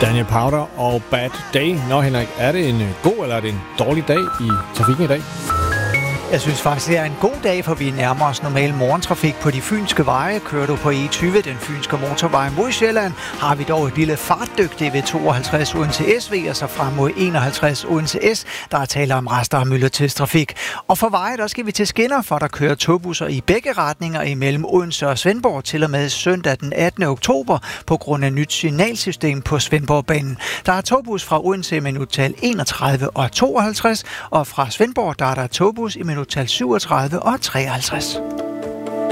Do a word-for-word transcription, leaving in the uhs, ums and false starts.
Daniel Powder og Bad Day. Nå Henrik, er det en god eller er det en dårlig dag i trafikken i dag? Jeg synes faktisk, det er en god dag, for vi nærmer os normal morgentrafik på de fynske veje. Kører du på E tyve, den fynske motorvej mod Sjælland, har vi dog et lille fartdyk. Det er ved tooghalvtreds Odense S V, og så frem mod enoghalvtreds Odense S. Der er tale om rester af myldretidstrafik. Og for veje, der skal vi til skinner, for der kører togbusser i begge retninger imellem Odense og Svendborg til og med søndag den attende oktober på grund af nyt signalsystem på Svendborgbanen. Der er togbus fra Odense i minuttal enogtredive og tooghalvtreds, og fra Svendborg der er der togbus i minuttal syvogtredive og treoghalvtreds.